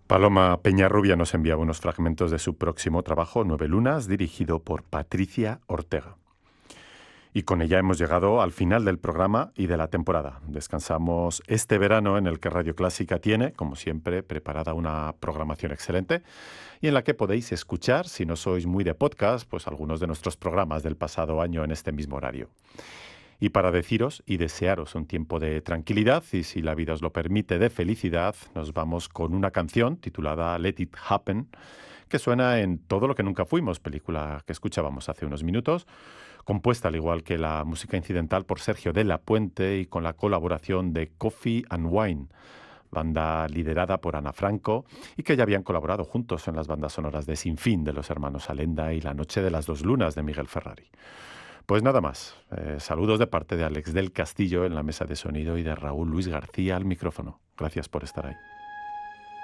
Paloma Peñarrubia nos envía unos fragmentos de su próximo trabajo, Nueve Lunas, dirigido por Patricia Ortega. Y con ella hemos llegado al final del programa y de la temporada. Descansamos este verano en el que Radio Clásica tiene, como siempre, preparada una programación excelente y en la que podéis escuchar, si no sois muy de podcast, pues algunos de nuestros programas del pasado año en este mismo horario. Y para deciros y desearos un tiempo de tranquilidad y, si la vida os lo permite, de felicidad, nos vamos con una canción titulada Let It Happen, que suena en Todo lo que nunca fuimos, película que escuchábamos hace unos minutos, compuesta al igual que la música incidental por Sergio de la Puente y con la colaboración de Coffee and Wine, banda liderada por Ana Franco y que ya habían colaborado juntos en las bandas sonoras de Sin Fin de los hermanos Alenda y La Noche de las Dos Lunas de Miguel Ferrari. Pues nada más. Saludos de parte de Alex del Castillo en la mesa de sonido y de Raúl Luis García al micrófono. Gracias por estar ahí.